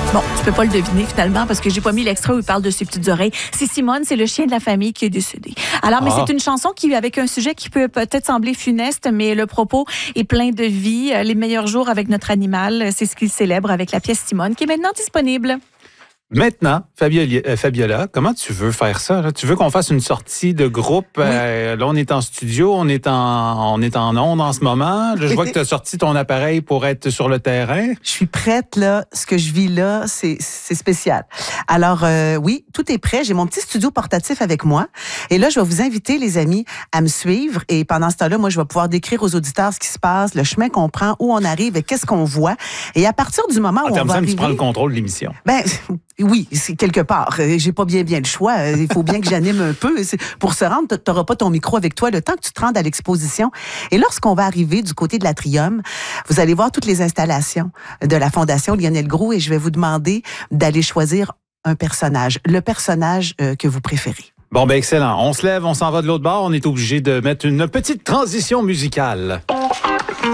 Bon, tu peux pas le deviner finalement parce que j'ai pas mis l'extrait où il parle de ses petites oreilles. C'est Simone, c'est le chien de la famille qui est décédé. Alors, mais c'est une chanson qui, avec un sujet qui peut peut-être sembler funeste, mais le propos est plein de vie. Les meilleurs jours avec notre animal, c'est ce qu'il célèbre avec la pièce Simone qui est maintenant disponible. Maintenant, Fabiola, comment tu veux faire ça? Là? Tu veux qu'on fasse une sortie de groupe? Oui. Là, on est en studio, on est en ondes en ce moment. Là, je vois que tu as sorti ton appareil pour être sur le terrain. Je suis prête, là. Ce que je vis là, c'est spécial. Alors, oui, tout est prêt. J'ai mon petit studio portatif avec moi. Et là, je vais vous inviter, les amis, à me suivre. Et pendant ce temps-là, moi, je vais pouvoir décrire aux auditeurs ce qui se passe, le chemin qu'on prend, où on arrive et qu'est-ce qu'on voit. Et à partir du moment où on va arriver... tu prends le contrôle de l'émission. Ben, oui, c'est quelque part. J'ai pas bien le choix. Il faut bien que j'anime un peu. Pour se rendre, t'auras pas ton micro avec toi le temps que tu te rendes à l'exposition. Et lorsqu'on va arriver du côté de l'Atrium, vous allez voir toutes les installations de la Fondation Lionel Groulx et je vais vous demander d'aller choisir un personnage, le personnage que vous préférez. Bon, ben excellent. On se lève, on s'en va de l'autre bord. On est obligé de mettre une petite transition musicale.